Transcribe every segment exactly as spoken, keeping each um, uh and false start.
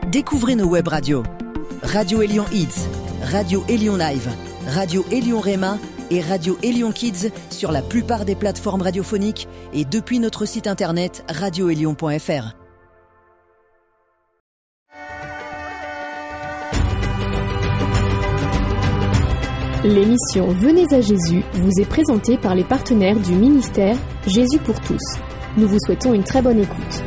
Découvrez nos web radios. Radio Élion Hits, Radio Élion Live, Radio Élion Réma et Radio Élion Kids sur la plupart des plateformes radiophoniques et depuis notre site internet radio élion point f r. L'émission Venez à Jésus vous est présentée par les partenaires du ministère Jésus pour tous. Nous vous souhaitons une très bonne écoute.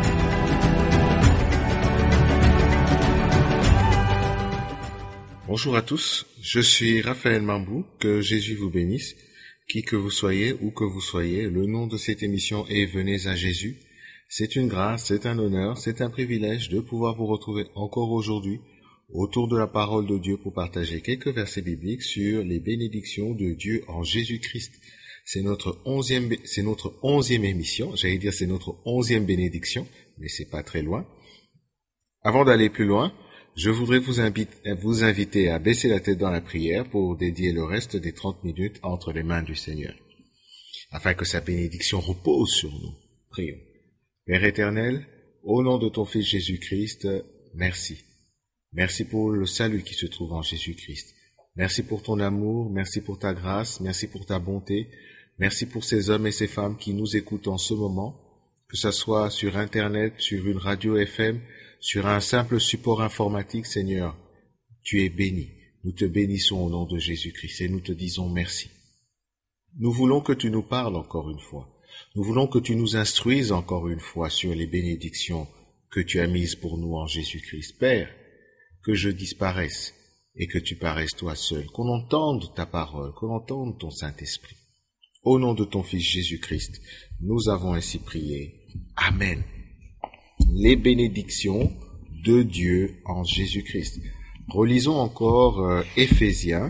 Bonjour à tous, je suis Raphaël Mambou, que Jésus vous bénisse, qui que vous soyez, où que vous soyez. Le nom de cette émission est Venez à Jésus. C'est une grâce, c'est un honneur, c'est un privilège de pouvoir vous retrouver encore aujourd'hui autour de la parole de Dieu pour partager quelques versets bibliques sur les bénédictions de Dieu en Jésus-Christ. C'est notre onzième, c'est notre onzième émission, j'allais dire c'est notre onzième bénédiction, mais c'est pas très loin. Avant d'aller plus loin, je voudrais vous inviter, vous inviter à baisser la tête dans la prière pour dédier le reste des trente minutes entre les mains du Seigneur, afin que sa bénédiction repose sur nous. Prions. Père éternel, au nom de ton Fils Jésus-Christ, merci. Merci pour le salut qui se trouve en Jésus-Christ. Merci pour ton amour, merci pour ta grâce, merci pour ta bonté. Merci pour ces hommes et ces femmes qui nous écoutent en ce moment, que ce soit sur Internet, sur une radio F M, sur un simple support informatique. Seigneur, tu es béni. Nous te bénissons au nom de Jésus-Christ et nous te disons merci. Nous voulons que tu nous parles encore une fois. Nous voulons que tu nous instruises encore une fois sur les bénédictions que tu as mises pour nous en Jésus-Christ. Père, que je disparaisse et que tu paraisses toi seul, qu'on entende ta parole, qu'on entende ton Saint-Esprit. Au nom de ton Fils Jésus-Christ, nous avons ainsi prié. Amen. Les bénédictions de Dieu en Jésus-Christ. Relisons encore euh, Éphésiens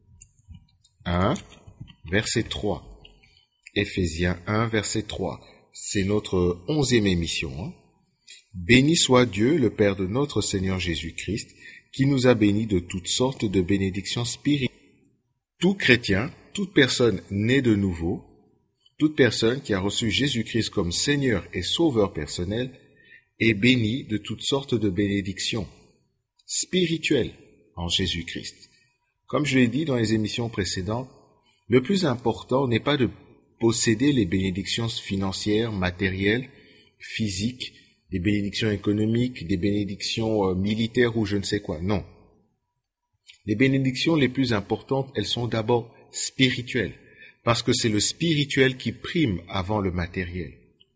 un, verset trois. Éphésiens un, verset trois. C'est notre onzième émission. Hein. Béni soit Dieu, le Père de notre Seigneur Jésus-Christ, qui nous a bénis de toutes sortes de bénédictions spirituelles. Tout chrétien, toute personne née de nouveau, toute personne qui a reçu Jésus-Christ comme Seigneur et Sauveur personnel, est béni de toutes sortes de bénédictions spirituelles en Jésus-Christ. Comme je l'ai dit dans les émissions précédentes, le plus important n'est pas de posséder les bénédictions financières, matérielles, physiques, des bénédictions économiques, des bénédictions euh, militaires ou je ne sais quoi. Non. Les bénédictions les plus importantes, elles sont d'abord spirituelles, parce que c'est le spirituel qui prime avant le matériel.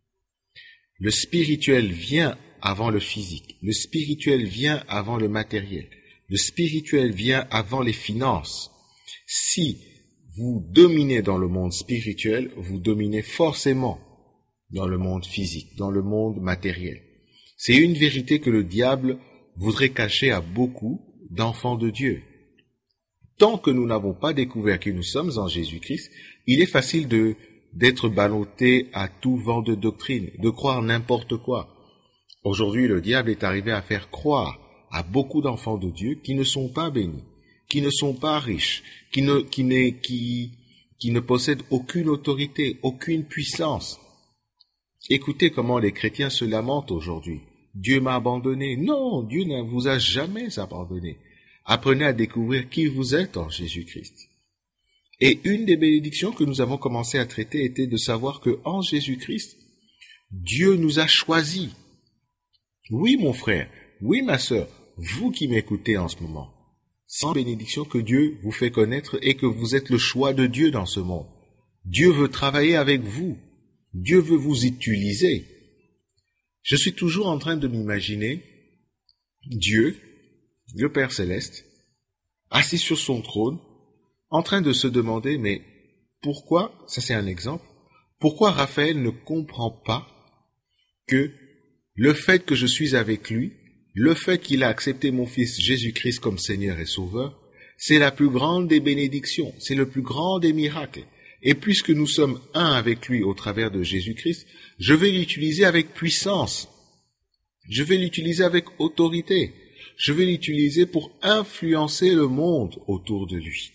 Le spirituel vient avant le physique. Le spirituel vient avant le matériel. Le spirituel vient avant les finances. Si vous dominez dans le monde spirituel, vous dominez forcément dans le monde physique, dans le monde matériel. C'est une vérité que le diable voudrait cacher à beaucoup d'enfants de Dieu. Tant que nous n'avons pas découvert qui nous sommes en Jésus-Christ, il est facile de d'être ballotté à tout vent de doctrine, de croire n'importe quoi. Aujourd'hui, le diable est arrivé à faire croire à beaucoup d'enfants de Dieu qui ne sont pas bénis, qui ne sont pas riches, qui ne, qui ne, qui, qui ne possèdent aucune autorité, aucune puissance. Écoutez comment les chrétiens se lamentent aujourd'hui. Dieu m'a abandonné. Non, Dieu ne vous a jamais abandonné. Apprenez à découvrir qui vous êtes en Jésus-Christ. Et une des bénédictions que nous avons commencé à traiter était de savoir que en Jésus-Christ, Dieu nous a choisis. Oui, mon frère, oui, ma sœur, vous qui m'écoutez en ce moment, c'est une bénédiction que Dieu vous fait connaître et que vous êtes le choix de Dieu dans ce monde. Dieu veut travailler avec vous. Dieu veut vous utiliser. Je suis toujours en train de m'imaginer Dieu, le Père Céleste, assis sur son trône, en train de se demander, mais pourquoi, ça c'est un exemple, pourquoi Raphaël ne comprend pas que le fait que je suis avec lui, le fait qu'il a accepté mon fils Jésus-Christ comme Seigneur et Sauveur, c'est la plus grande des bénédictions, c'est le plus grand des miracles. Et puisque nous sommes un avec lui au travers de Jésus-Christ, je vais l'utiliser avec puissance. Je vais l'utiliser avec autorité. Je vais l'utiliser pour influencer le monde autour de lui.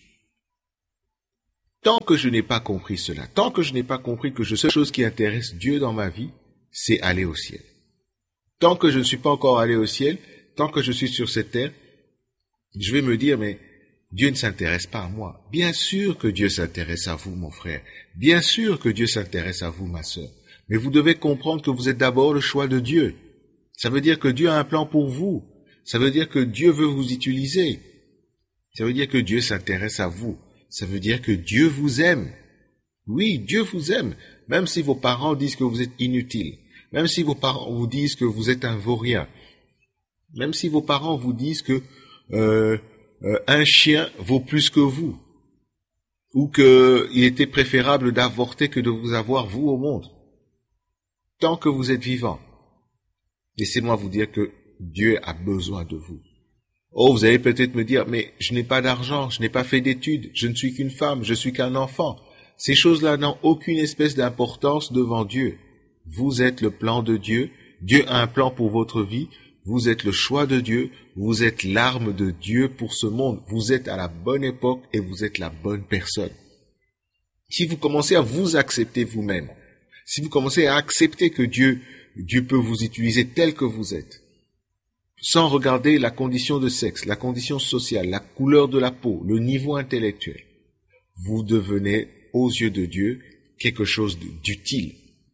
Tant que je n'ai pas compris cela, tant que je n'ai pas compris que la seule chose qui intéresse Dieu dans ma vie, c'est aller au ciel. Tant que je ne suis pas encore allé au ciel, tant que je suis sur cette terre, je vais me dire, mais Dieu ne s'intéresse pas à moi. Bien sûr que Dieu s'intéresse à vous, mon frère. Bien sûr que Dieu s'intéresse à vous, ma sœur. Mais vous devez comprendre que vous êtes d'abord le choix de Dieu. Ça veut dire que Dieu a un plan pour vous. Ça veut dire que Dieu veut vous utiliser. Ça veut dire que Dieu s'intéresse à vous. Ça veut dire que Dieu vous aime. Oui, Dieu vous aime. Même si vos parents disent que vous êtes inutile. Même si vos parents vous disent que vous êtes un vaurien. Même si vos parents vous disent que euh, euh, un chien vaut plus que vous. Ou qu'il était préférable d'avorter que de vous avoir vous au monde. Tant que vous êtes vivant. Laissez-moi vous dire que Dieu a besoin de vous. Oh, vous allez peut-être me dire, mais je n'ai pas d'argent, je n'ai pas fait d'études, je ne suis qu'une femme, je suis qu'un enfant. Ces choses-là n'ont aucune espèce d'importance devant Dieu. Vous êtes le plan de Dieu, Dieu a un plan pour votre vie, vous êtes le choix de Dieu, vous êtes l'arme de Dieu pour ce monde, vous êtes à la bonne époque et vous êtes la bonne personne. Si vous commencez à vous accepter vous-même, si vous commencez à accepter que Dieu, Dieu peut vous utiliser tel que vous êtes, sans regarder la condition de sexe, la condition sociale, la couleur de la peau, le niveau intellectuel, vous devenez, aux yeux de Dieu, quelque chose d'utile.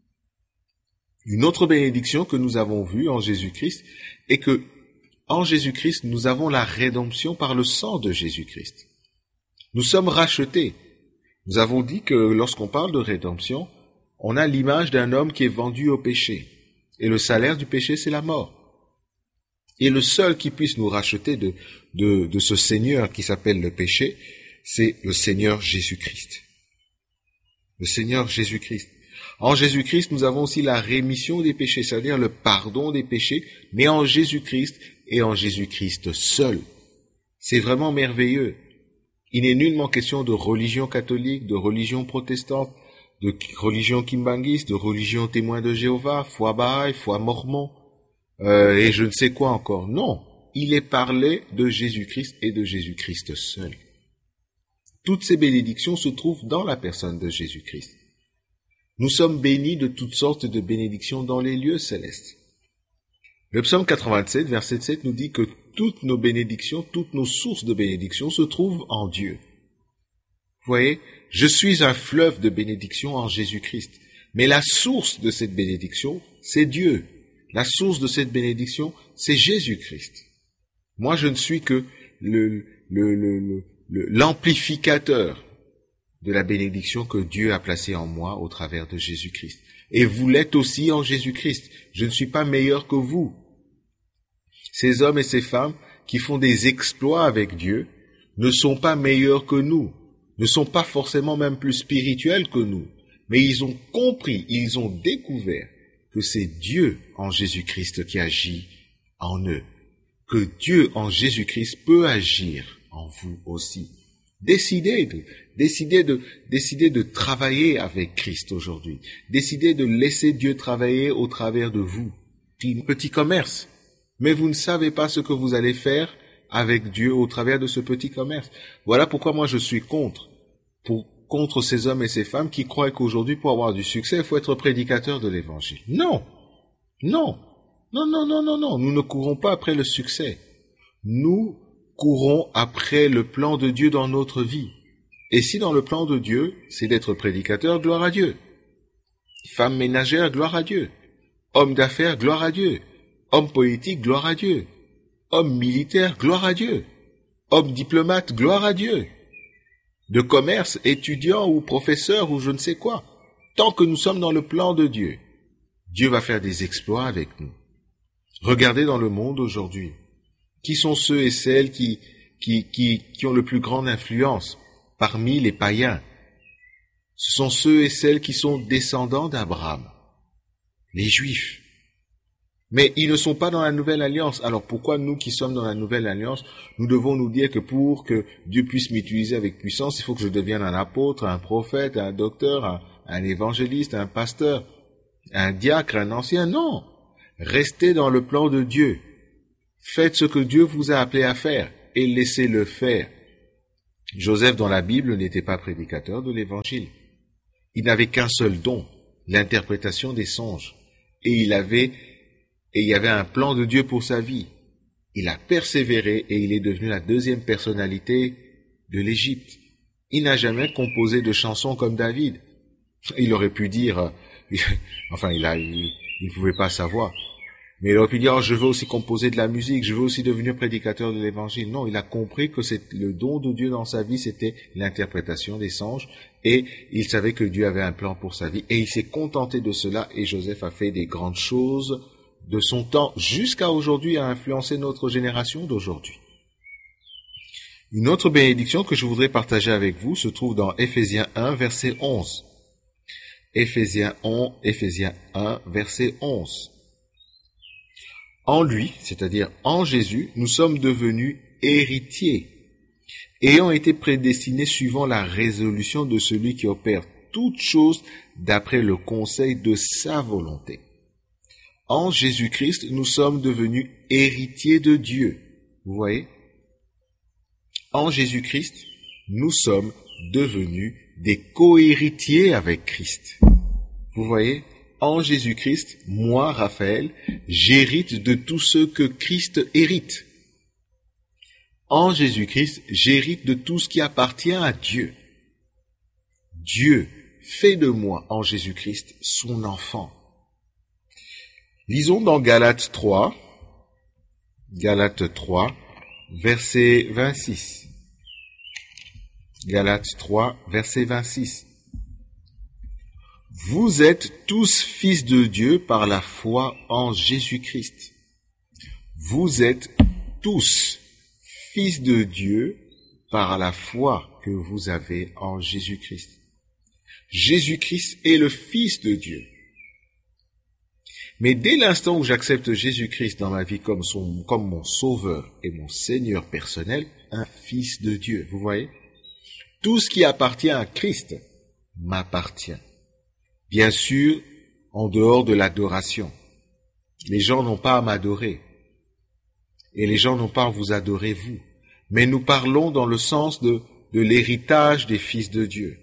Une autre bénédiction que nous avons vue en Jésus-Christ est que, en Jésus-Christ, nous avons la rédemption par le sang de Jésus-Christ. Nous sommes rachetés. Nous avons dit que lorsqu'on parle de rédemption, on a l'image d'un homme qui est vendu au péché. Et le salaire du péché, c'est la mort. Et le seul qui puisse nous racheter de, de, de ce Seigneur qui s'appelle le péché, c'est le Seigneur Jésus-Christ. Le Seigneur Jésus-Christ. En Jésus-Christ, nous avons aussi la rémission des péchés, c'est-à-dire le pardon des péchés, mais en Jésus-Christ et en Jésus-Christ seul. C'est vraiment merveilleux. Il n'est nullement question de religion catholique, de religion protestante, de religion kimbanguiste, de religion témoin de Jéhovah, foi Baha'i, foi mormon, euh, et je ne sais quoi encore. Non, il est parlé de Jésus-Christ et de Jésus-Christ seul. Toutes ces bénédictions se trouvent dans la personne de Jésus-Christ. Nous sommes bénis de toutes sortes de bénédictions dans les lieux célestes. Le psaume quatre-vingt-sept, verset sept, nous dit que toutes nos bénédictions, toutes nos sources de bénédictions se trouvent en Dieu. Vous voyez, je suis un fleuve de bénédiction en Jésus-Christ. Mais la source de cette bénédiction, c'est Dieu. La source de cette bénédiction, c'est Jésus-Christ. Moi, je ne suis que le, le, le, le, le, l'amplificateur de la bénédiction que Dieu a placée en moi au travers de Jésus-Christ. Et vous l'êtes aussi en Jésus-Christ. Je ne suis pas meilleur que vous. Ces hommes et ces femmes qui font des exploits avec Dieu ne sont pas meilleurs que nous, ne sont pas forcément même plus spirituels que nous, mais ils ont compris, ils ont découvert que c'est Dieu en Jésus-Christ qui agit en eux, que Dieu en Jésus-Christ peut agir en vous aussi. Décidez de, décidez de, décidez de travailler avec Christ aujourd'hui. Décidez de laisser Dieu travailler au travers de vous. Petit commerce. Mais vous ne savez pas ce que vous allez faire avec Dieu au travers de ce petit commerce. Voilà pourquoi moi je suis contre, pour, contre ces hommes et ces femmes qui croient qu'aujourd'hui pour avoir du succès, il faut être prédicateur de l'évangile. Non! Non! Non, non, non, non, non. Nous ne courons pas après le succès. Nous courons après le plan de Dieu dans notre vie. Et si dans le plan de Dieu, c'est d'être prédicateur, gloire à Dieu. Femme ménagère, gloire à Dieu. Homme d'affaires, gloire à Dieu. Homme politique, gloire à Dieu. Homme militaire, gloire à Dieu. Homme diplomate, gloire à Dieu. De commerce, étudiant ou professeur ou je ne sais quoi. Tant que nous sommes dans le plan de Dieu, Dieu va faire des exploits avec nous. Regardez dans le monde aujourd'hui. Qui sont ceux et celles qui, qui, qui, qui ont le plus grande influence parmi les païens? Ce sont ceux et celles qui sont descendants d'Abraham, les Juifs. Mais ils ne sont pas dans la nouvelle alliance. Alors pourquoi nous qui sommes dans la nouvelle alliance, nous devons nous dire que pour que Dieu puisse m'utiliser avec puissance, il faut que je devienne un apôtre, un prophète, un docteur, un, un évangéliste, un pasteur, un diacre, un ancien? Non. Restez dans le plan de Dieu. Faites ce que Dieu vous a appelé à faire et laissez-le faire. Joseph dans la Bible n'était pas prédicateur de l'évangile. Il n'avait qu'un seul don, l'interprétation des songes. Et il avait, et il y avait un plan de Dieu pour sa vie. Il a persévéré et il est devenu la deuxième personnalité de l'Égypte. Il n'a jamais composé de chansons comme David. Il aurait pu dire, enfin, il a, il, il ne pouvait pas savoir. Mais il aurait pu dire, oh, je veux aussi composer de la musique, je veux aussi devenir prédicateur de l'évangile. Non, il a compris que c'est le don de Dieu dans sa vie, c'était l'interprétation des songes, et il savait que Dieu avait un plan pour sa vie, et il s'est contenté de cela, et Joseph a fait des grandes choses de son temps, jusqu'à aujourd'hui, a influencé notre génération d'aujourd'hui. Une autre bénédiction que je voudrais partager avec vous se trouve dans Éphésiens un, verset onze. Éphésiens un, Éphésiens un, verset onze. En lui, c'est-à-dire en Jésus, nous sommes devenus héritiers, ayant été prédestinés suivant la résolution de celui qui opère toutes choses d'après le conseil de sa volonté. En Jésus-Christ, nous sommes devenus héritiers de Dieu. Vous voyez? En Jésus-Christ, nous sommes devenus des co-héritiers avec Christ. Vous voyez? En Jésus-Christ, moi, Raphaël, j'hérite de tout ce que Christ hérite. En Jésus-Christ, j'hérite de tout ce qui appartient à Dieu. Dieu fait de moi, en Jésus-Christ, son enfant. Lisons dans Galates trois, Galates trois, verset vingt-six. Galates trois, verset vingt-six. Vous êtes tous fils de Dieu par la foi en Jésus-Christ. Vous êtes tous fils de Dieu par la foi que vous avez en Jésus-Christ. Jésus-Christ est le Fils de Dieu. Mais dès l'instant où j'accepte Jésus-Christ dans ma vie comme, son, comme mon sauveur et mon Seigneur personnel, un Fils de Dieu, vous voyez? Tout ce qui appartient à Christ m'appartient. Bien sûr, en dehors de l'adoration. Les gens n'ont pas à m'adorer. Et les gens n'ont pas à vous adorer vous. Mais nous parlons dans le sens de, de l'héritage des fils de Dieu.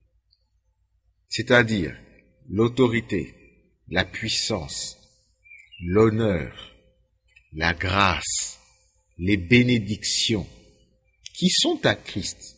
C'est-à-dire l'autorité, la puissance, l'honneur, la grâce, les bénédictions qui sont à Christ.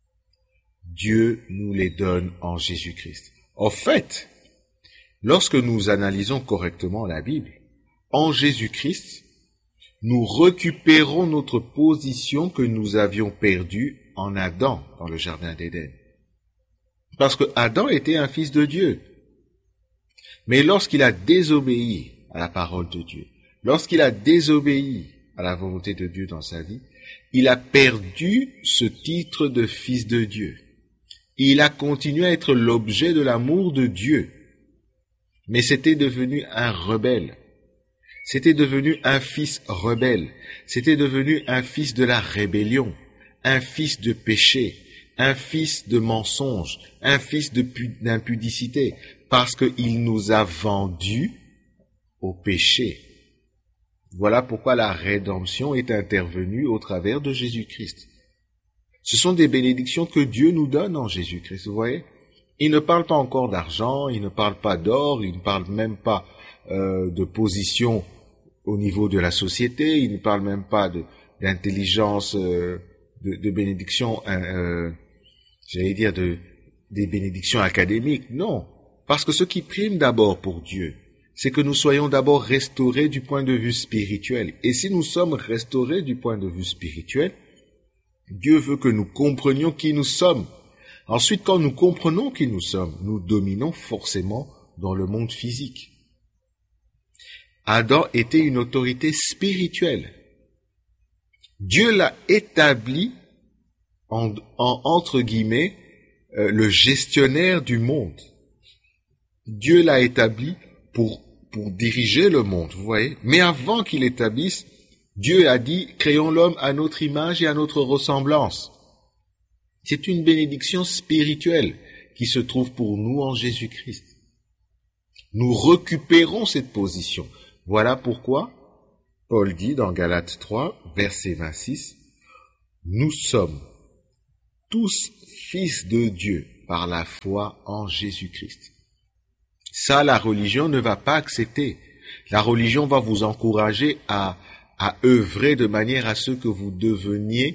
Dieu nous les donne en Jésus-Christ. En fait, lorsque nous analysons correctement la Bible, en Jésus-Christ, nous récupérons notre position que nous avions perdue en Adam dans le jardin d'Éden. Parce que Adam était un fils de Dieu. Mais lorsqu'il a désobéi à la parole de Dieu, lorsqu'il a désobéi à la volonté de Dieu dans sa vie, il a perdu ce titre de fils de Dieu. Il a continué à être l'objet de l'amour de Dieu. Mais c'était devenu un rebelle. C'était devenu un fils rebelle. C'était devenu un fils de la rébellion, un fils de péché, un fils de mensonge, un fils de pu- d'impudicité, parce qu'il nous a vendus au péché. Voilà pourquoi la rédemption est intervenue au travers de Jésus-Christ. Ce sont des bénédictions que Dieu nous donne en Jésus-Christ, vous voyez? Il ne parle pas encore d'argent, il ne parle pas d'or, il ne parle même pas euh, de position au niveau de la société, il ne parle même pas de, d'intelligence, euh, de, de bénédictions, euh, j'allais dire de, des bénédictions académiques. Non, parce que ce qui prime d'abord pour Dieu, c'est que nous soyons d'abord restaurés du point de vue spirituel. Et si nous sommes restaurés du point de vue spirituel, Dieu veut que nous comprenions qui nous sommes. Ensuite, quand nous comprenons qui nous sommes, nous dominons forcément dans le monde physique. Adam était une autorité spirituelle. Dieu l'a établi en, en entre guillemets euh, le gestionnaire du monde. Dieu l'a établi pour pour diriger le monde, vous voyez. Mais avant qu'il établisse, Dieu a dit, créons l'homme à notre image et à notre ressemblance. C'est une bénédiction spirituelle qui se trouve pour nous en Jésus-Christ. Nous récupérons cette position. Voilà pourquoi Paul dit dans Galates trois, verset vingt-six, « Nous sommes tous fils de Dieu par la foi en Jésus-Christ. » Ça, la religion ne va pas accepter. La religion va vous encourager à à œuvrer de manière à ce que vous deveniez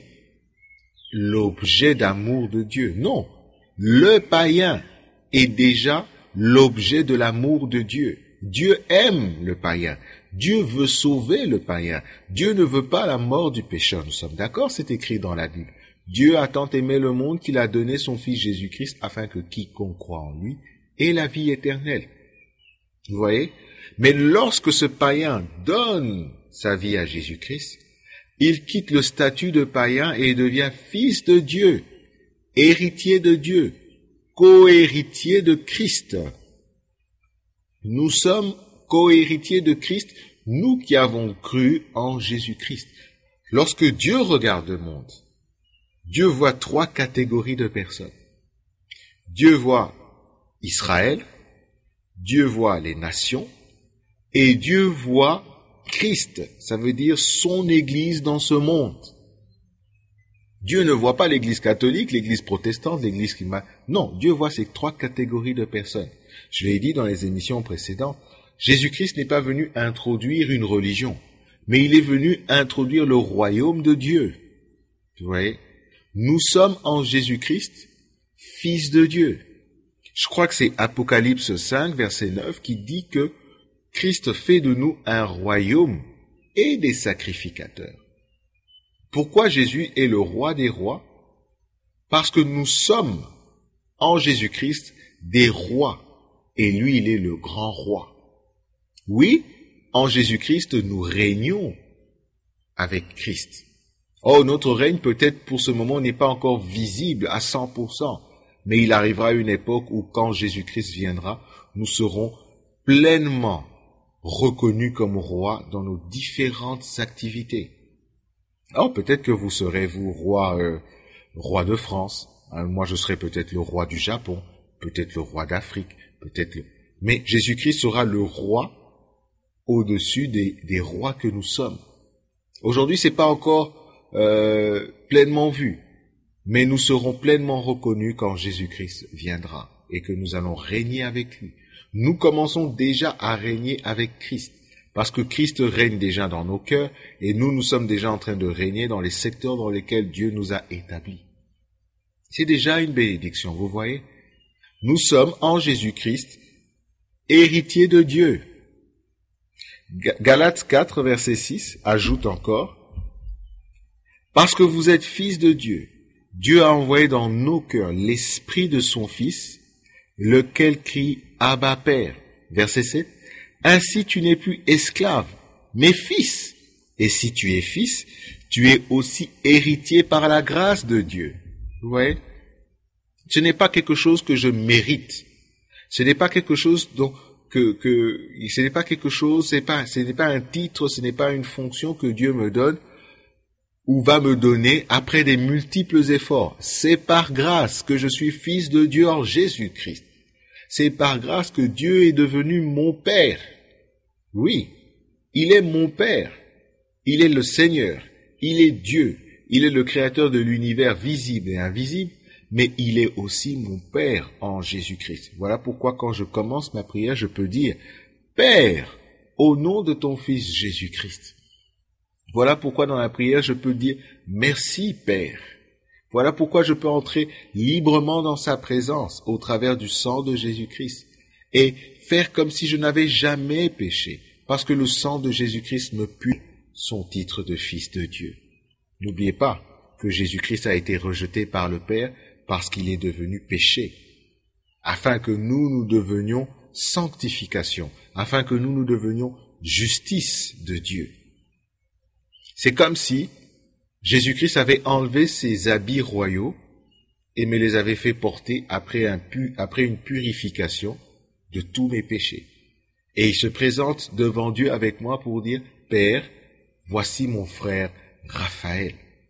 l'objet d'amour de Dieu. Non, le païen est déjà l'objet de l'amour de Dieu. Dieu aime le païen. Dieu veut sauver le païen. Dieu ne veut pas la mort du pécheur. Nous sommes d'accord, c'est écrit dans la Bible. Dieu a tant aimé le monde qu'il a donné son Fils Jésus-Christ afin que quiconque croit en lui ait la vie éternelle. Vous voyez? Mais lorsque ce païen donne sa vie à Jésus-Christ, il quitte le statut de païen et devient fils de Dieu, héritier de Dieu, co-héritier de Christ. Nous sommes co-héritiers de Christ, nous qui avons cru en Jésus-Christ. Lorsque Dieu regarde le monde, Dieu voit trois catégories de personnes. Dieu voit Israël, Dieu voit les nations, et Dieu voit Christ, ça veut dire son Église dans ce monde. Dieu ne voit pas l'Église catholique, l'Église protestante, l'Église qui m'a... Non, Dieu voit ces trois catégories de personnes. Je l'ai dit dans les émissions précédentes, Jésus-Christ n'est pas venu introduire une religion, mais il est venu introduire le royaume de Dieu. Vous voyez? Nous sommes en Jésus-Christ, fils de Dieu. Je crois que c'est Apocalypse cinq, verset neuf, qui dit que Christ fait de nous un royaume et des sacrificateurs. Pourquoi Jésus est le roi des rois? Parce que nous sommes en Jésus-Christ des rois et lui, il est le grand roi. Oui, en Jésus-Christ, nous régnons avec Christ. Oh, notre règne peut-être pour ce moment n'est pas encore visible à cent pour cent, mais il arrivera une époque où quand Jésus-Christ viendra, nous serons pleinement reconnus comme rois dans nos différentes activités. Alors peut-être que vous serez, vous, roi, euh, roi de France, hein, moi je serai peut-être le roi du Japon, peut-être le roi d'Afrique, peut-être le... Mais Jésus-Christ sera le roi au-dessus des, des rois que nous sommes. Aujourd'hui, c'est pas encore euh, pleinement vu, mais nous serons pleinement reconnus quand Jésus-Christ viendra et que nous allons régner avec lui. Nous commençons déjà à régner avec Christ, parce que Christ règne déjà dans nos cœurs, et nous, nous sommes déjà en train de régner dans les secteurs dans lesquels Dieu nous a établis. C'est déjà une bénédiction, vous voyez? Nous sommes en Jésus-Christ, héritiers de Dieu. Galates quatre, verset six, ajoute encore, « Parce que vous êtes fils de Dieu, Dieu a envoyé dans nos cœurs l'esprit de son Fils, lequel crie « Abba Père ». Verset sept. Ainsi tu n'es plus esclave, mais fils. Et si tu es fils, tu es aussi héritier par la grâce de Dieu. Vous voyez? Ce n'est pas quelque chose que je mérite. Ce n'est pas quelque chose dont, que, que, ce n'est pas quelque chose, c'est pas, ce n'est pas un titre, ce n'est pas une fonction que Dieu me donne ou va me donner après des multiples efforts. C'est par grâce que je suis fils de Dieu en Jésus-Christ. C'est par grâce que Dieu est devenu mon Père. Oui, il est mon Père. Il est le Seigneur. Il est Dieu. Il est le Créateur de l'univers visible et invisible, mais il est aussi mon Père en Jésus-Christ. Voilà pourquoi quand je commence ma prière, je peux dire « Père, au nom de ton Fils Jésus-Christ ». Voilà pourquoi dans la prière, je peux dire « Merci Père ». Voilà pourquoi je peux entrer librement dans sa présence au travers du sang de Jésus-Christ et faire comme si je n'avais jamais péché, parce que le sang de Jésus-Christ me pue son titre de fils de Dieu. N'oubliez pas que Jésus-Christ a été rejeté par le Père parce qu'il est devenu péché, afin que nous, nous devenions sanctification, afin que nous, nous devenions justice de Dieu. C'est comme si Jésus-Christ avait enlevé ses habits royaux et me les avait fait porter après, un pu, après une purification de tous mes péchés. Et il se présente devant Dieu avec moi pour dire « Père, voici mon frère Raphaël ».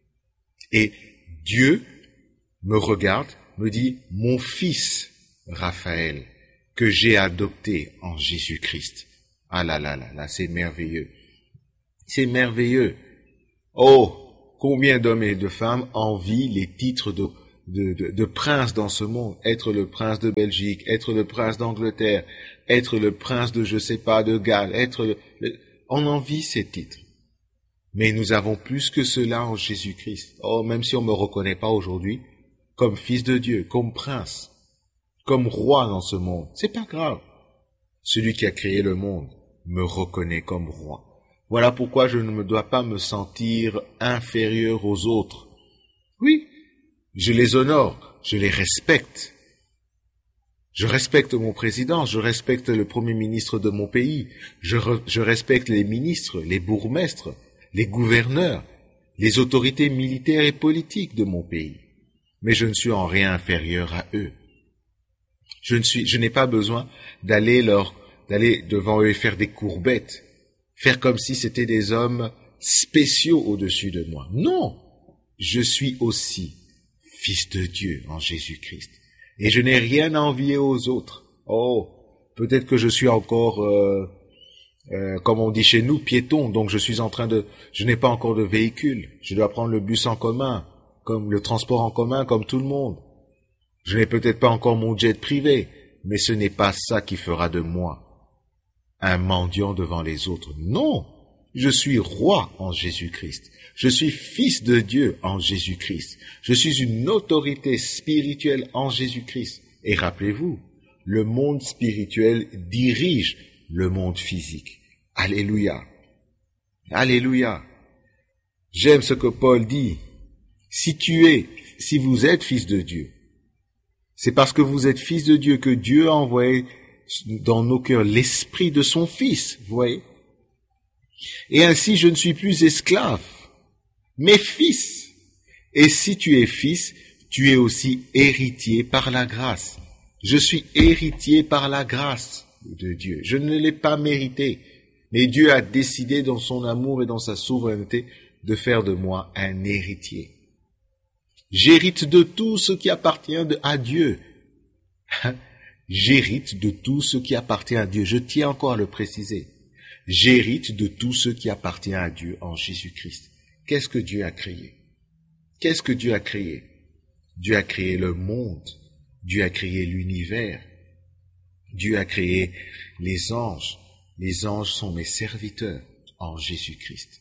Et Dieu me regarde, me dit « Mon fils Raphaël, que j'ai adopté en Jésus-Christ ». Ah là là là là, c'est merveilleux. C'est merveilleux. Oh, combien d'hommes et de femmes envient les titres de, de, de, de prince dans ce monde, être le prince de Belgique, être le prince d'Angleterre, être le prince de je sais pas, de Galles, être le, le, on envie ces titres. Mais nous avons plus que cela en Jésus-Christ. Oh, même si on ne me reconnaît pas aujourd'hui, comme fils de Dieu, comme prince, comme roi dans ce monde, c'est pas grave. Celui qui a créé le monde me reconnaît comme roi. Voilà pourquoi je ne me dois pas me sentir inférieur aux autres. Oui, je les honore, je les respecte. Je respecte mon président, je respecte le premier ministre de mon pays, je, re, je respecte les ministres, les bourgmestres, les gouverneurs, les autorités militaires et politiques de mon pays. Mais je ne suis en rien inférieur à eux. Je ne suis, je n'ai pas besoin d'aller leur, d'aller devant eux et faire des courbettes, faire comme si c'était des hommes spéciaux au-dessus de moi. Non, je suis aussi fils de Dieu en Jésus-Christ. Et je n'ai rien à envier aux autres. Oh, peut-être que je suis encore, euh, euh, comme on dit chez nous, piéton, donc je suis en train de, je n'ai pas encore de véhicule. Je dois prendre le bus en commun, comme le transport en commun, comme tout le monde. Je n'ai peut-être pas encore mon jet privé, mais ce n'est pas ça qui fera de moi un mendiant devant les autres. Non, je suis roi en Jésus-Christ. Je suis fils de Dieu en Jésus-Christ. Je suis une autorité spirituelle en Jésus-Christ. Et rappelez-vous, le monde spirituel dirige le monde physique. Alléluia. Alléluia. J'aime ce que Paul dit. Si tu es, si vous êtes fils de Dieu, c'est parce que vous êtes fils de Dieu que Dieu a envoyé dans nos cœurs l'esprit de son Fils, vous voyez. Et ainsi je ne suis plus esclave, mais fils. Et si tu es fils, tu es aussi héritier par la grâce. Je suis héritier par la grâce de Dieu. Je ne l'ai pas mérité, mais Dieu a décidé dans son amour et dans sa souveraineté de faire de moi un héritier. J'hérite de tout ce qui appartient à Dieu. J'hérite de tout ce qui appartient à Dieu. Je tiens encore à le préciser. J'hérite de tout ce qui appartient à Dieu en Jésus-Christ. Qu'est-ce que Dieu a créé? Qu'est-ce que Dieu a créé? Dieu a créé le monde. Dieu a créé l'univers. Dieu a créé les anges. Les anges sont mes serviteurs en Jésus-Christ.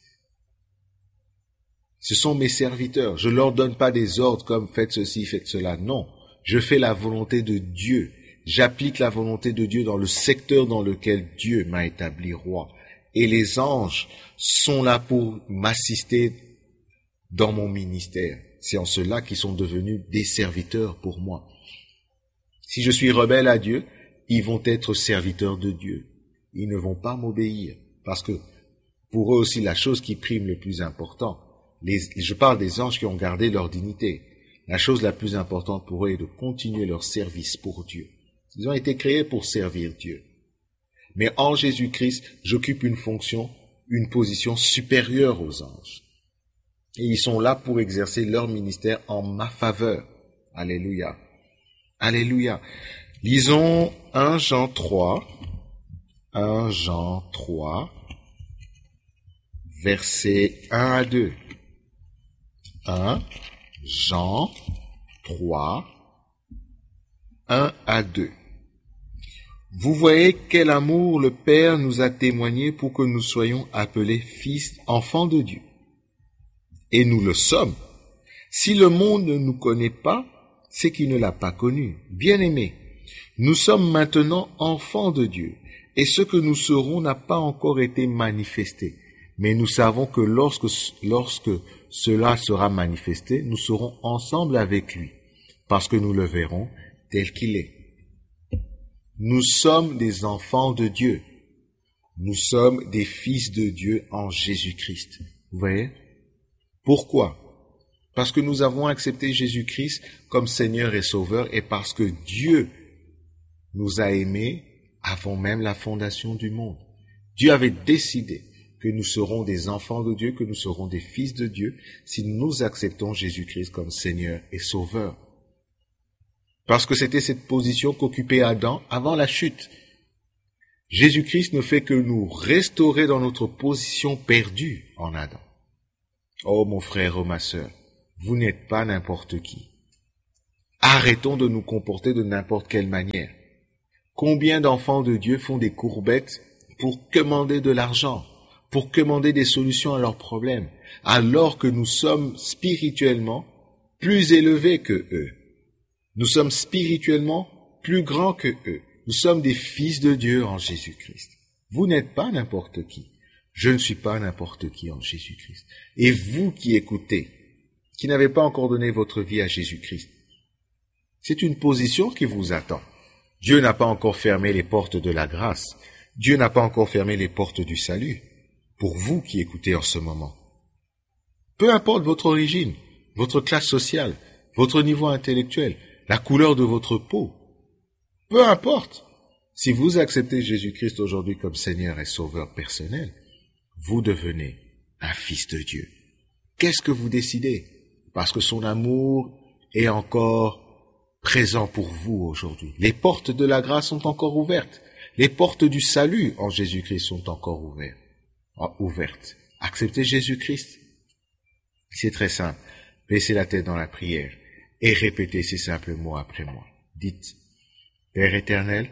Ce sont mes serviteurs. Je ne leur donne pas des ordres comme faites ceci, faites cela. Non, je fais la volonté de Dieu. J'applique la volonté de Dieu dans le secteur dans lequel Dieu m'a établi roi. Et les anges sont là pour m'assister dans mon ministère. C'est en cela qu'ils sont devenus des serviteurs pour moi. Si je suis rebelle à Dieu, ils vont être serviteurs de Dieu. Ils ne vont pas m'obéir. Parce que pour eux aussi, la chose qui prime le plus important, les, je parle des anges qui ont gardé leur dignité. La chose la plus importante pour eux est de continuer leur service pour Dieu. Ils ont été créés pour servir Dieu. Mais en Jésus-Christ, j'occupe une fonction, une position supérieure aux anges. Et ils sont là pour exercer leur ministère en ma faveur. Alléluia. Alléluia. Lisons premier Jean trois. premier Jean trois, versets un à deux. premier Jean trois, un à deux. Vous voyez quel amour le Père nous a témoigné pour que nous soyons appelés fils, enfants de Dieu. Et nous le sommes. Si le monde ne nous connaît pas, c'est qu'il ne l'a pas connu. Bien-aimés, nous sommes maintenant enfants de Dieu, et ce que nous serons n'a pas encore été manifesté. Mais nous savons que lorsque, lorsque cela sera manifesté, nous serons ensemble avec lui, parce que nous le verrons tel qu'il est. Nous sommes des enfants de Dieu. Nous sommes des fils de Dieu en Jésus-Christ. Vous voyez? Pourquoi? Parce que nous avons accepté Jésus-Christ comme Seigneur et Sauveur et parce que Dieu nous a aimés avant même la fondation du monde. Dieu avait décidé que nous serons des enfants de Dieu, que nous serons des fils de Dieu si nous acceptons Jésus-Christ comme Seigneur et Sauveur. Parce que c'était cette position qu'occupait Adam avant la chute. Jésus-Christ ne fait que nous restaurer dans notre position perdue en Adam. Oh mon frère, oh ma sœur, vous n'êtes pas n'importe qui. Arrêtons de nous comporter de n'importe quelle manière. Combien d'enfants de Dieu font des courbettes pour commander de l'argent, pour commander des solutions à leurs problèmes, alors que nous sommes spirituellement plus élevés que eux. Nous sommes spirituellement plus grands que eux. Nous sommes des fils de Dieu en Jésus-Christ. Vous n'êtes pas n'importe qui. Je ne suis pas n'importe qui en Jésus-Christ. Et vous qui écoutez, qui n'avez pas encore donné votre vie à Jésus-Christ, c'est une position qui vous attend. Dieu n'a pas encore fermé les portes de la grâce. Dieu n'a pas encore fermé les portes du salut. Pour vous qui écoutez en ce moment. Peu importe votre origine, votre classe sociale, votre niveau intellectuel, la couleur de votre peau. Peu importe. Si vous acceptez Jésus-Christ aujourd'hui comme Seigneur et Sauveur personnel, vous devenez un fils de Dieu. Qu'est-ce que vous décidez? Parce que son amour est encore présent pour vous aujourd'hui. Les portes de la grâce sont encore ouvertes. Les portes du salut en Jésus-Christ sont encore ouvertes. ouvertes. Acceptez Jésus-Christ. C'est très simple. Baissez la tête dans la prière et répétez ces simples mots après moi. Dites, Père éternel,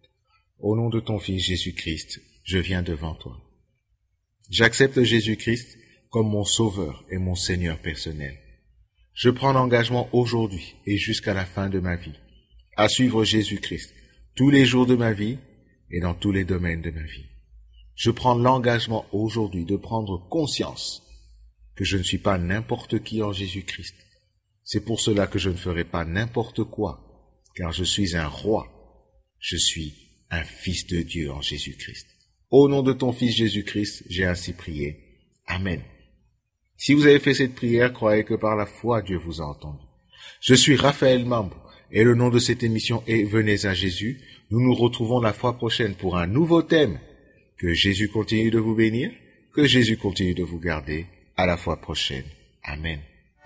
au nom de ton Fils Jésus-Christ, je viens devant toi. J'accepte Jésus-Christ comme mon Sauveur et mon Seigneur personnel. Je prends l'engagement aujourd'hui et jusqu'à la fin de ma vie à suivre Jésus-Christ tous les jours de ma vie et dans tous les domaines de ma vie. Je prends l'engagement aujourd'hui de prendre conscience que je ne suis pas n'importe qui en Jésus-Christ. C'est pour cela que je ne ferai pas n'importe quoi, car je suis un roi. Je suis un fils de Dieu en Jésus-Christ. Au nom de ton Fils Jésus-Christ, j'ai ainsi prié. Amen. Si vous avez fait cette prière, croyez que par la foi, Dieu vous a entendu. Je suis Raphaël Mambou et le nom de cette émission est Venez à Jésus. Nous nous retrouvons la fois prochaine pour un nouveau thème. Que Jésus continue de vous bénir, que Jésus continue de vous garder. À la fois prochaine. Amen.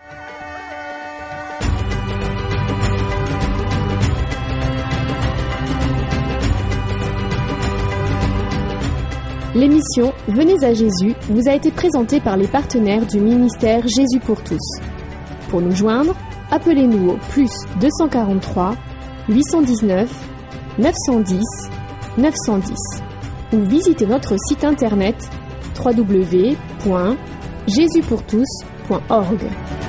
L'émission Venez à Jésus vous a été présentée par les partenaires du ministère Jésus pour tous. Pour nous joindre, appelez-nous au plus deux cent quarante-trois, huit cent dix-neuf, neuf cent dix, neuf cent dix ou visitez notre site internet w w w point jésus pour tous point org.